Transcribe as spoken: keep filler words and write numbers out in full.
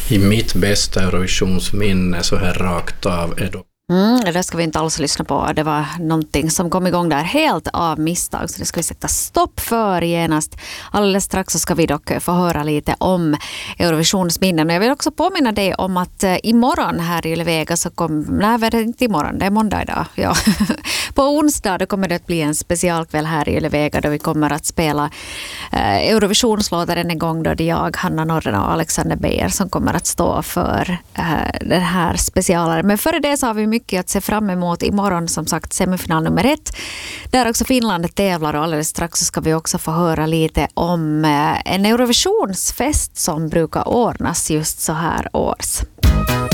I mitt bästa Eurovisionsminne så här rakt av är då Mm, det ska vi inte alls lyssna på. Det var någonting som kom igång där helt av misstag, så det ska vi sätta stopp för genast. Alldeles strax så ska vi dock få höra lite om Eurovisionsminnen. Jag vill också påminna dig om att imorgon här i Yle Vega så kommer, nej det är inte imorgon, det är måndag idag. Ja. På onsdag då kommer det att bli en specialkväll här i Yle Vega då vi kommer att spela eh, Eurovisionslåtar en gång då det är jag, Hanna Norren och Alexander Beijer som kommer att stå för eh, den här specialaren. Men före det så har vi mycket att se fram emot. Imorgon som sagt semifinal nummer ett. Där också Finland tävlar och alldeles strax så ska vi också få höra lite om en Eurovisionsfest som brukar ordnas just så här års.